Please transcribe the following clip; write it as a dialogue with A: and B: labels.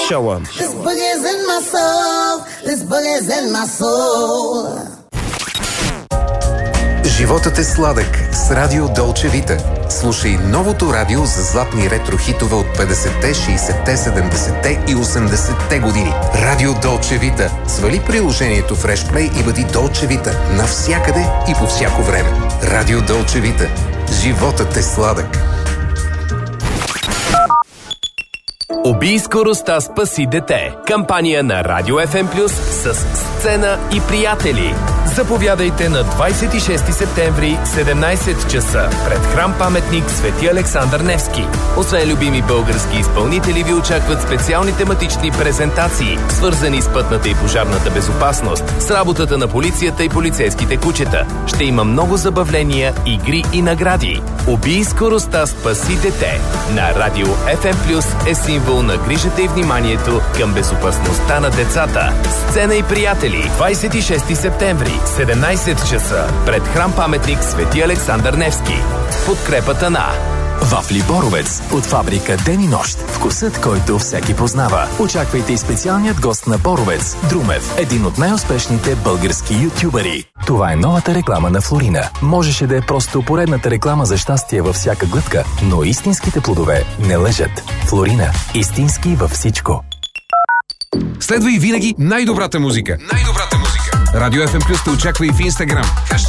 A: Show.
B: This boogie's in my soul. This boogie's in my soul.
C: Животът е сладък с Радио Долче Вита. Слушай новото радио за златни ретро-хитове от 50-те, 60-те, 70-те и 80-те години. Радио Долче Вита. Свали приложението в Freshplay и бъди Долче Вита навсякъде и по всяко време. Радио Долче Вита. Животът е сладък.
D: Убий скоростта, спаси дете. Кампания на Радио FM Plus с Сцена и приятели. Заповядайте на 26 септември, 17 часа пред храм-паметник Свети Александър Невски. Освен любими български изпълнители ви очакват специални тематични презентации, свързани с пътната и пожарната безопасност, с работата на полицията и полицейските кучета. Ще има много забавления, игри и награди. Убий скоростта, спаси дете. На Радио FM Plus е символ на грижата и вниманието към безопасността на децата. Сцена и приятели, 26 септември, 17 часа, пред храм-паметник Свети Александър Невски. С подкрепата на
E: Вафли Боровец от фабрика Ден и нощ. Вкусът, който всеки познава. Очаквайте и специалният гост на Боровец, Друмев, един от най-успешните български ютубъри. Това е новата реклама на Флорина. Можеше да е просто поредната реклама за щастие във всяка глътка, но истинските плодове не лъжат. Флорина. Истински във всичко.
F: Следва и винаги най-добрата музика. Радио FM Plus те очаква и в Инстаграм.